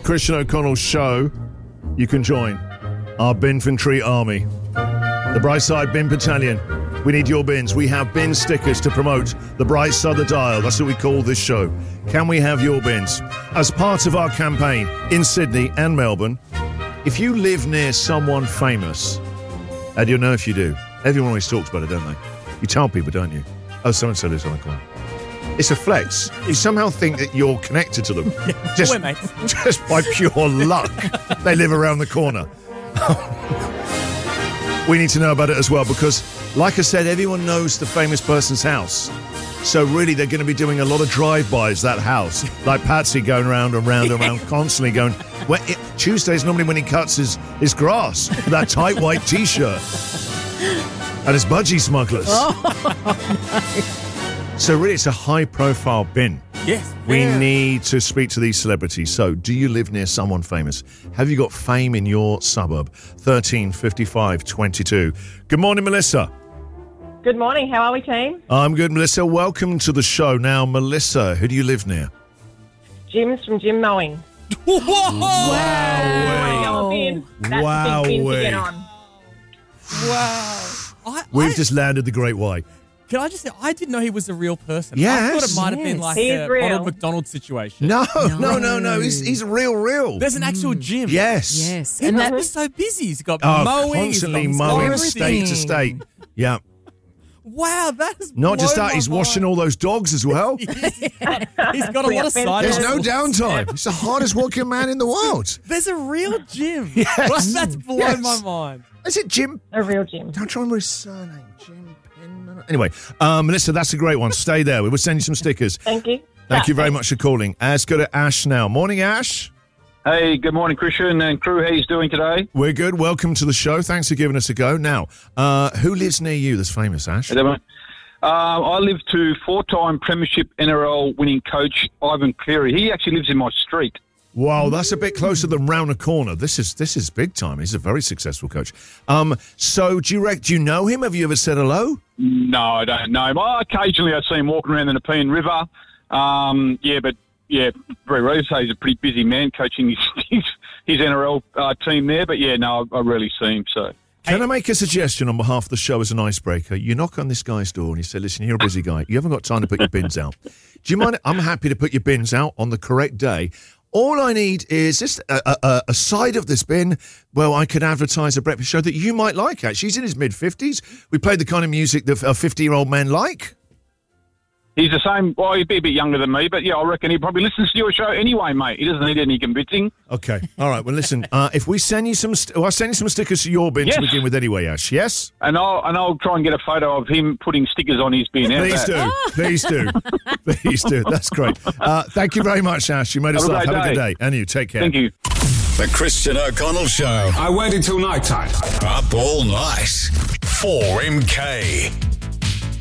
Christian O'Connell Show, you can join our Binfantry Army. The Brightside Bin Battalion. We need your bins. We have bin stickers to promote the bright side of the dial. That's what we call this show. Can we have your bins? As part of our campaign in Sydney and Melbourne, if you live near someone famous, and you'll know if you do, everyone always talks about it, don't they? You tell people, don't you? Oh, so-and-so lives on the corner. It's a flex. You somehow think that you're connected to them. Just by pure luck. They live around the corner. We need to know about it as well because, like I said, everyone knows the famous person's house. So really, they're going to be doing a lot of drive-bys, that house. Like Patsy going round and round and round, constantly going... Tuesday's normally when he cuts his grass. That tight white T-shirt. And his budgie smugglers. So really, it's a high-profile bin. Yes. We need to speak to these celebrities. So, do you live near someone famous? Have you got fame in your suburb? 13 55 22. Good morning, Melissa. Good morning. How are we, team? I'm good, Melissa. Welcome to the show. Now, Melissa, who do you live near? Jim's from Jim Mowing. Whoa! Wow. That's a big bin to get on. Wow. We've just landed the Great White. Can I just say, I didn't know he was a real person. Yes. I thought it might have been like a Ronald McDonald situation. No. He's real. There's an actual gym. Yes. And that was so busy. He's got mowing. Constantly mowing state to state. Yeah. Wow, that is not just that. He's washing all those dogs as well. He's got a lot of side. There's no downtime. He's the hardest working man in the world. There's a real gym. Yes. Well, that's blown my mind. Is it Jim? A real Jim. Don't try and remember his surname. Jim Penman. Anyway, Melissa, that's a great one. Stay there. We will send you some stickers. Thank you. Thank you very much for calling. Let's go to Ash now. Morning, Ash. Hey, good morning, Christian and crew. How are you doing today? We're good. Welcome to the show. Thanks for giving us a go. Now, who lives near you that's famous, Ash? I live to four-time Premiership NRL winning coach Ivan Cleary. He actually lives in my street. Wow, that's a bit closer than round the corner. This is big time. He's a very successful coach. So do you know him? Have you ever said hello? No, I don't know him. Occasionally I see him walking around the Nepean River. Very rarely. So he's a pretty busy man coaching his NRL team there. But no, I rarely see him. So. Can I make a suggestion on behalf of the show as an icebreaker? You knock on this guy's door and you say, listen, you're a busy guy. You haven't got time to put your bins out. Do you mind? I'm happy to put your bins out on the correct day. All I need is just a side of this bin where I could advertise a breakfast show that you might like, actually. He's in his mid-50s. We played the kind of music that 50-year-old men like. He's the same. Well, he'd be a bit younger than me, but I reckon he probably listens to your show anyway, mate. He doesn't need any convincing. Okay, all right. Well, listen. If we send you some, I'll send you some stickers to your bin to begin with, anyway, Ash. Yes. And I'll try and get a photo of him putting stickers on his bin. Please do. That's great. Thank you very much, Ash. You made us laugh. Have a good day, and you take care. Thank you. The Christian O'Connell Show. I waited till night time. Up all night. 4MK.